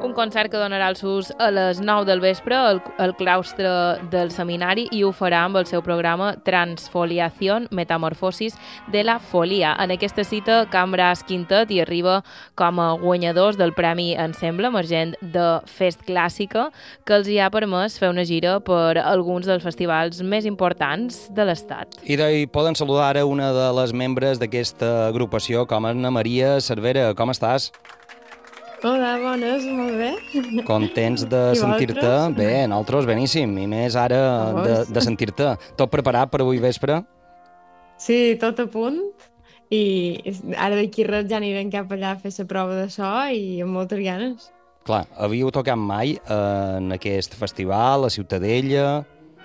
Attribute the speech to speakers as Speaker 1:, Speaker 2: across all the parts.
Speaker 1: un concert que donarà els sus a les 9 del vespre al claustre del seminari i ho farà amb el seu programa Transfoliación, Metamorfosis de la Folia. En aquesta cita, Cambras Quintet hi arriba com a guanyadors del Premi Ensemble Emergent de Fest Clàssica, que els hi ha permès fer una gira per alguns dels festivals més importants de l'Estat.
Speaker 2: I poden saludar ara una de les membres d'aquesta agrupació, com Anna Maria Cervera. Com estàs?
Speaker 3: Hola, bones, molt bé.
Speaker 2: Contents de sentir-te. Bé, nosaltres beníssim, i més ara de sentir-te. Tot preparat per avui vespre?
Speaker 3: Sí, tot a punt. I ara d'aquí res ja anirem cap allà a fer la prova de so i amb moltes ganes.
Speaker 2: Clar, havíeu tocat mai en aquest festival, a Ciutadella?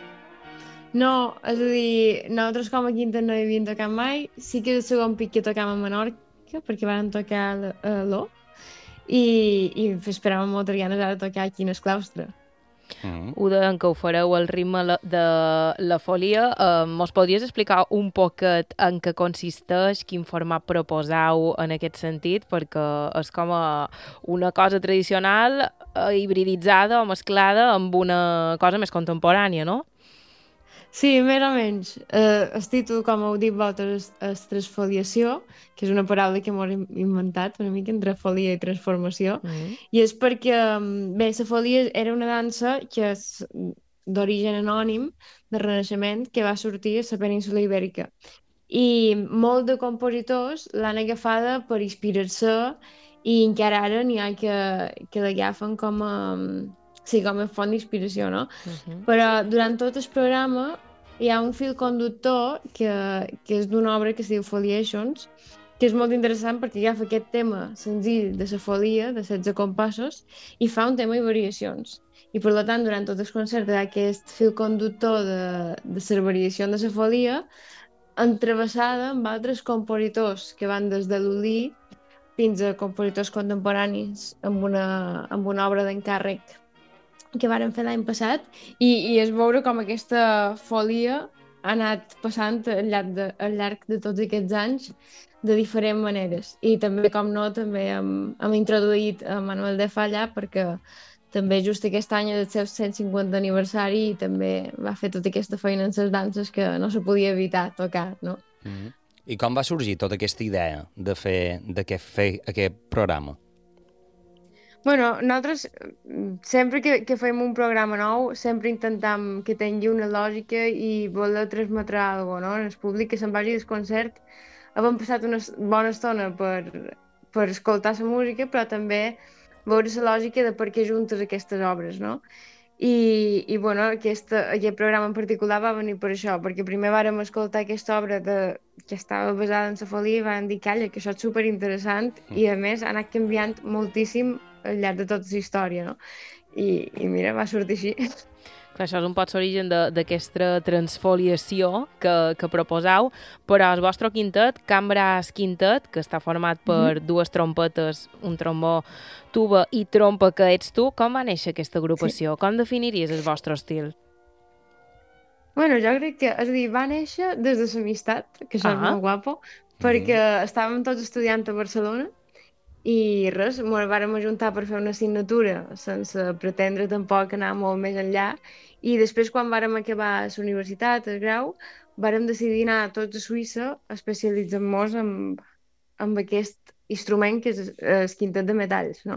Speaker 3: No, és a dir, nosaltres com a Quinta no hi havíem tocat mai. Sí que és el segon pic que tocàvem a Menorca, perquè van tocar a l'O. I esperàvem moltes ganes ara de tocar aquí en el claustre.
Speaker 1: Ho deien que ho fareu al ritme de la Folia. Mos podries explicar un poquet en què consisteix, quin format proposeu en aquest sentit? Perquè és com una cosa tradicional hibriditzada o mesclada amb una cosa més contemporània, no?
Speaker 3: Sí, més o menys. El títol, com heu dit vosaltres, és transfoliació, que és una paraula que hem inventat una mica entre folia i transformació. I és perquè, bé, la folia era una dansa que és d'origen anònim, de Renaixement, que va sortir a la península Ibèrica. I molts de compositors l'han agafada per inspirar-se i encara ara n'hi ha que l'agafen com a font d'inspiració, no? Però durant tot el programa hi ha un fil conductor que és d'una obra que es diu Foliations, que és molt interessant perquè agafa aquest tema senzill de la folia, de 16 compassos, i fa un tema i variacions. I per tant, durant tot el concert hi ha aquest fil conductor de la variació de la folia, entrevessada amb altres compositors que van des de Lully fins a compositors contemporanis amb una obra d'encàrrec que varen fer l'any passat i és veure com aquesta folia ha anat passant al llarg de tots aquests anys de diferents maneres. I també, com no, també hem introduït a Manuel de Falla perquè també just aquest any és el seu 150 aniversari i també va fer tota aquesta feina en les danses que no se podia evitar tocar, no?
Speaker 2: I com va sorgir tota aquesta idea de fer aquest programa?
Speaker 3: Bueno, nosaltres sempre que fem un programa nou sempre intentam que tingui una lògica i voler transmetre alguna cosa, no? En el públic que se'n vagi del concert hem passat una bona estona per escoltar la música, però també veure la lògica de per què juntes aquestes obres, no? I bueno, aquest programa en particular va venir per això, perquè primer vàrem escoltar aquesta obra que estava basada en la folia i vam dir, calla, que això és superinteressant i a més ha anat canviant moltíssim al llarg de tota la història, no? I mira, va sortir així.
Speaker 1: Clar, això és un poc l'origen d'aquesta transfoliació que proposeu, però el vostre quintet, Cambras Quintet, que està format per dues trompetes, un trombó, tuba i trompa, que ets tu, com va néixer aquesta agrupació? Sí. Com definiries el vostre estil?
Speaker 3: Bueno, jo crec que, és a dir, va néixer des de l'amistat, que això és molt guapo, perquè estàvem tots estudiant a Barcelona i res, ens vàrem ajuntar per fer una assignatura sense pretendre tampoc anar molt més enllà i després quan vàrem acabar la universitat, el grau, vàrem decidir anar tots a Suïssa especialitzant-nos amb aquest instrument que és el quintet de metalls, no?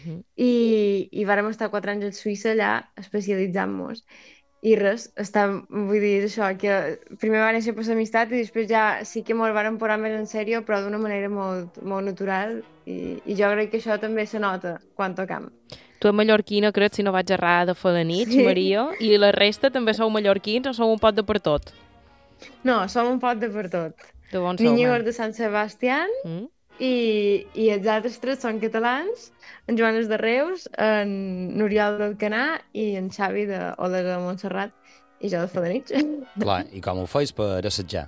Speaker 3: I vàrem estar 4 anys a Suïssa allà especialitzant-nos. I res, vull dir això, que primer va néixer per l'amistat i després ja sí que ens vàrem posar més en sèrio, però d'una manera molt, molt natural i jo crec que això també se nota quan tocam.
Speaker 1: Tu ets mallorquina, crec, si no vaig errada, de Felanitx, sí. Maria, i la resta també sou mallorquins o sou un pot de per tot?
Speaker 3: No, som un pot de per tot.
Speaker 1: De on sou?
Speaker 3: Niños de Sant Sebastián i els altres 3 són catalans, en Joan és de Reus, en N'Oriol d'Alcanar i en Xavi d'Olesa de Montserrat i jo de Felanitx.
Speaker 2: Clar, i com ho feis per assetjar?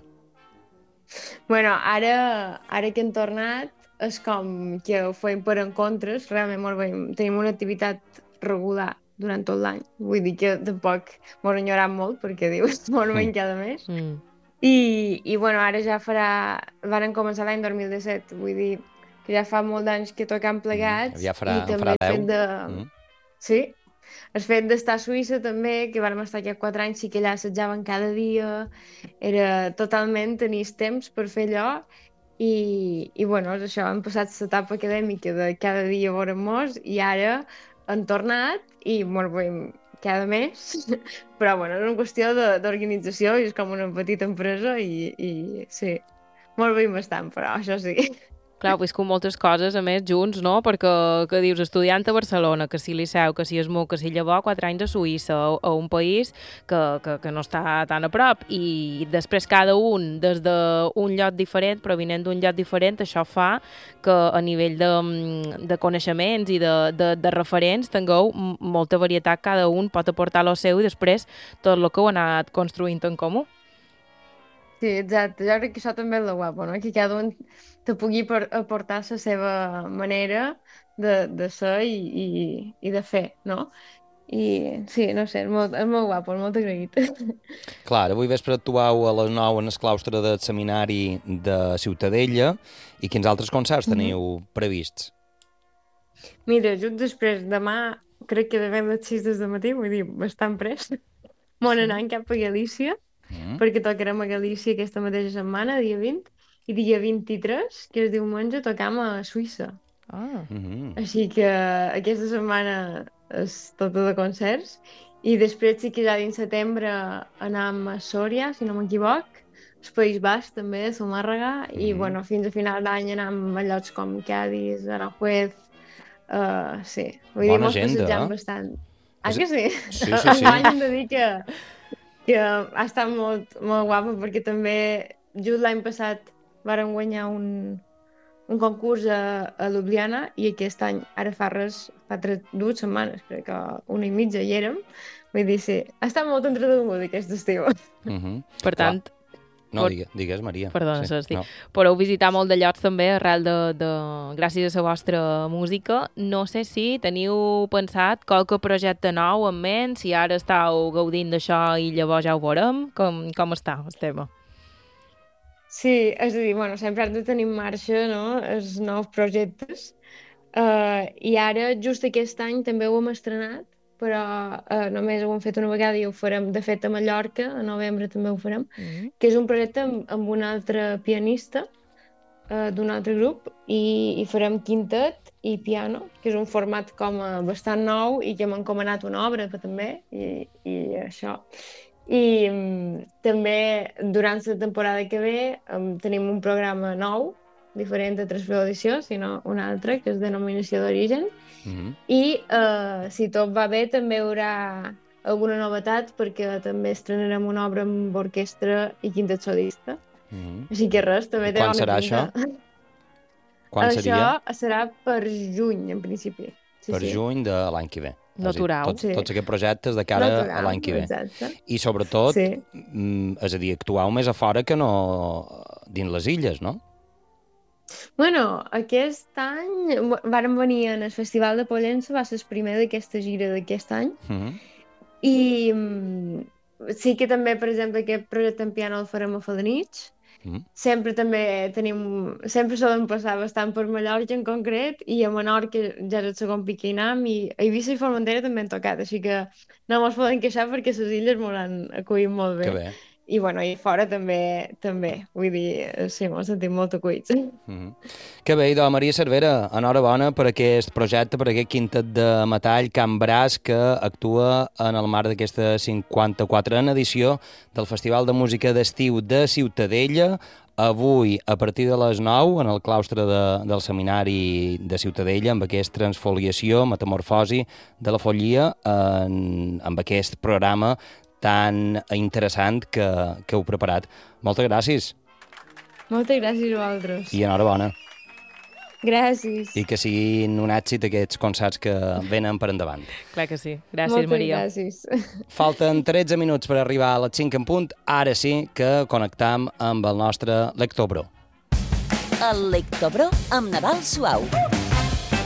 Speaker 3: Bueno, ara que hem tornat és com que ho fem per encontres, realment tenim una activitat regular durant tot l'any. Vull dir que tampoc m'ho enyorat molt perquè dius, m'ho veiem cada mes. I bueno, ara ja varen començar l'any 2017, vull dir, que ja fa molt d'anys que tocam plegats.
Speaker 2: Ja farà
Speaker 3: i també
Speaker 2: 10.
Speaker 3: Sí, el fet d'estar a Suïssa també, que vam estar aquí 4 anys, sí que allà assetjaven cada dia, era totalment tenir temps per fer allò, i bueno, és això, hem passat l'etapa acadèmica de cada dia veure-nos, i ara han tornat i ens veiem cada mes, però bueno, és una qüestió d'organització i és com una petita empresa i sí, ens veiem bastant, però això sí.
Speaker 1: Clar, pues com moltes coses, a més, junts, no? Perquè, que dius, estudiant a Barcelona, que si Liceu, que si ESMUC, que si llavors 4 anys a Suïssa, a un país que no està tan a prop, i després cada un des d'un lloc diferent, però vinent d'un lloc diferent, això fa que a nivell de coneixements i de referents tingueu molta varietat, cada un pot aportar el seu i després tot el que heu anat construint en comú.
Speaker 3: Sí, exacte. Jo crec que això també és la guapa, no? Que cada un te pugui aportar la seva manera de ser i de fer, no? I sí, no sé, és molt guapo, és molt agraït.
Speaker 2: Clar, avui vespre actuau a les 9 en el claustre del seminari de Ciutadella, i quins altres concerts teniu prevists?
Speaker 3: Mira, just després, demà, crec que de les 6 del matí, vull dir, bastant pres, anant cap a Galícia, perquè tocarem a Galícia aquesta mateixa setmana, dia 20, i dia 23, que és diumenge, tocam a Suïssa. Així que aquesta setmana és tota de concerts, i després sí que ja dins setembre anam a Sòria, si no m'equivoc, al País Basc també, a Zumárraga, i bueno, fins a final d'any anam a llocs com Cádiz, Aranjuez, sí, vull dir, mos passejam bastant. Ah, que sí?
Speaker 2: Sí.
Speaker 3: Enguany hem de dir que ha estat molt, molt guapa, perquè també just l'any passat vàrem guanyar un concurs a Ljubljana, i aquest any, ara fa 2 setmanes, crec que una i mitja hi érem, vull dir, sí, ha estat molt entretingut aquest estiu.
Speaker 1: Per tant...
Speaker 2: No, digues, Maria.
Speaker 1: Perdona, sí. Podeu visitar molt de llocs també arrel gràcies a la vostra música. No sé si teniu pensat qualque projecte nou en ment, si ara estàu gaudint d'això i llavors ja ho veurem. Com està el tema?
Speaker 3: Sí, és a dir, bueno, sempre hem de tenir en marxa, no?, els nous projectes. I ara, just aquest any, també ho hem estrenat, però només ho hem fet una vegada i ho farem, de fet, a Mallorca, a novembre també ho farem, que és un projecte amb un altre pianista d'un altre grup, i farem quintet i piano, que és un format com bastant nou i que hem encomanat una obra també, i això. I també durant la temporada que ve tenim un programa nou, diferent de Transfo Edició, sinó un altre, que és Denominació d'Origen, i si tot va bé també hi haurà alguna novetat, perquè també estrenarem una obra amb orquestra i quintet solista. Així que res, també té bona pinta.
Speaker 2: Quan serà això? Quan seria?
Speaker 3: Això serà per juny, en principi.
Speaker 2: Per juny de l'any que ve.
Speaker 1: Natural.
Speaker 2: Tots aquests projectes de cara a l'any que ve.
Speaker 3: Exacte.
Speaker 2: I sobretot, és a dir, actuau més a fora que no dins les illes, no?
Speaker 3: Bueno, aquest any vàrem venir en el Festival de Pollença, va ser el primer d'aquesta gira d'aquest any, i sí que també, per exemple, aquest projecte en piano el farem a Felanitx. Sempre solem passar bastant per Mallorca en concret, i a Menorca ja és el segon pic que hi anem, i a Eivissa i Formentera també han tocat, així que no mos podem queixar perquè les illes mos han acollit molt bé.
Speaker 2: Que bé.
Speaker 3: I bueno, i fora també, vull dir, sí, m'ho sentim molt acollits.
Speaker 2: Que bé, idò, Maria Cervera, enhorabona per aquest projecte, per aquest quintet de metall Can Bràs, que actua en el marc d'aquesta 54a edició del Festival de Música d'Estiu de Ciutadella. Avui, a partir de les 9, en el claustre del Seminari de Ciutadella, amb aquesta transfoliació, metamorfosi de la follia, amb aquest programa tan interessant que heu preparat. Moltes gràcies.
Speaker 3: Moltes gràcies a vosaltres.
Speaker 2: I enhorabona.
Speaker 3: Gràcies.
Speaker 2: I que siguin un èxit aquests concerts que venen per endavant.
Speaker 1: Clar que sí. Gràcies, Maria.
Speaker 3: Moltes gràcies.
Speaker 2: Falten 13 minuts per arribar a les 5 en punt. Ara sí que connectam amb el nostre Lectobro.
Speaker 4: El Lectobro amb Nadal Suau.